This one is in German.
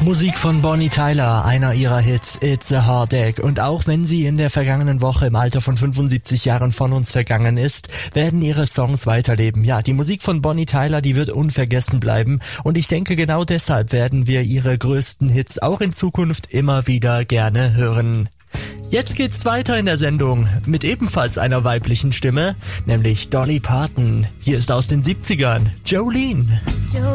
Musik von Bonnie Tyler, einer ihrer Hits, It's a Heartache. Und auch wenn sie in der vergangenen Woche im Alter von 75 Jahren von uns vergangen ist, werden ihre Songs weiterleben. Ja, die Musik von Bonnie Tyler, die wird unvergessen bleiben. Und ich denke, genau deshalb werden wir ihre größten Hits auch in Zukunft immer wieder gerne hören. Jetzt geht's weiter in der Sendung mit ebenfalls einer weiblichen Stimme, nämlich Dolly Parton. Hier ist aus den 70ern Jolene.